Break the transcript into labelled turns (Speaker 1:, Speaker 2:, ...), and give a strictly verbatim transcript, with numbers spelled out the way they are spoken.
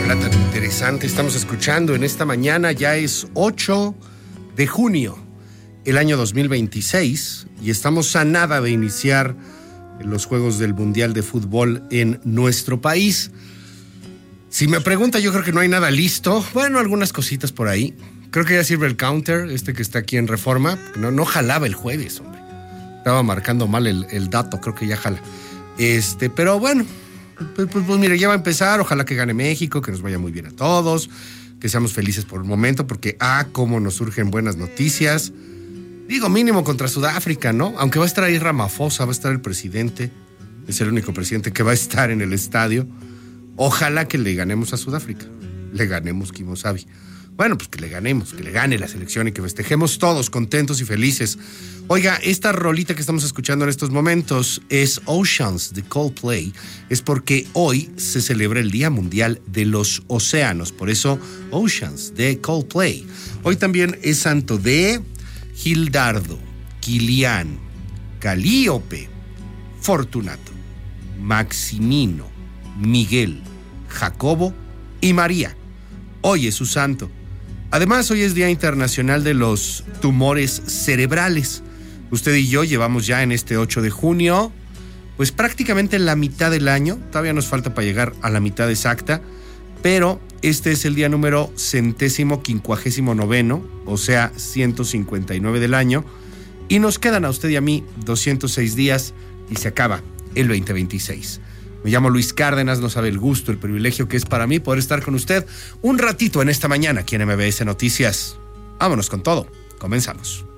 Speaker 1: rola tan interesante estamos escuchando en esta mañana. Ya es ocho de junio, el año dos mil veintiséis, y estamos a nada de iniciar los Juegos del Mundial de Fútbol en nuestro país. Si me pregunta, yo creo que no hay nada listo. Bueno, algunas cositas por ahí. Creo que ya sirve el counter, este que está aquí en Reforma. No, no jalaba el jueves, hombre. Estaba marcando mal el, el dato, creo que ya jala. Este, pero bueno, pues, pues, pues mire, ya va a empezar. Ojalá que gane México, que nos vaya muy bien a todos, que seamos felices por el momento, porque ah, cómo nos surgen buenas noticias. Digo, mínimo contra Sudáfrica, ¿no? Aunque va a estar ahí Ramaphosa, va a estar el presidente. Es el único presidente que va a estar en el estadio. Ojalá que le ganemos a Sudáfrica. Le ganemos, Kimosabi. Bueno, pues que le ganemos, que le gane la selección y que festejemos todos contentos y felices. Oiga, esta rolita que estamos escuchando en estos momentos es Oceans de Coldplay. Es porque hoy se celebra el Día Mundial de los Océanos. Por eso, Oceans de Coldplay. Hoy también es santo de Gildardo, Kilian, Calíope, Fortunato, Maximino, Miguel, Jacobo y María. Hoy es su santo. Además, hoy es Día Internacional de los Tumores Cerebrales. Usted y yo llevamos ya en este ocho de junio, pues prácticamente la mitad del año. Todavía nos falta para llegar a la mitad exacta, pero este es el día número centésimo quincuagésimo noveno, o sea, ciento cincuenta y nueve del año, y nos quedan a usted y a mí doscientos seis días y se acaba el veinte veintiséis. Me llamo Luis Cárdenas, no sabe el gusto, el privilegio que es para mí poder estar con usted un ratito en esta mañana aquí en M B S Noticias. Vámonos con todo, comenzamos.